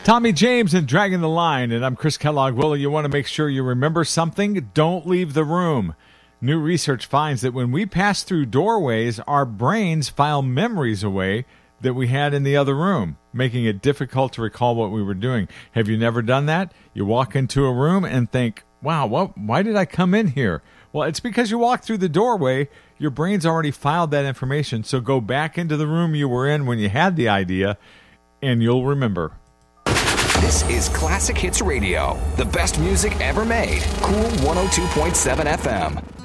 Tommy James and Dragging the Line, and I'm Chris Kellogg. Willie, you want to make sure you remember something? Don't leave the room. New research finds that when we pass through doorways, our brains file memories away that we had in the other room, making it difficult to recall what we were doing. Have you never done that? You walk into a room and think, wow, why did I come in here? Well, it's because you walked through the doorway. Your brain's already filed that information, so go back into the room you were in when you had the idea, and you'll remember. This is Classic Hits Radio, the best music ever made. Cool 102.7 FM.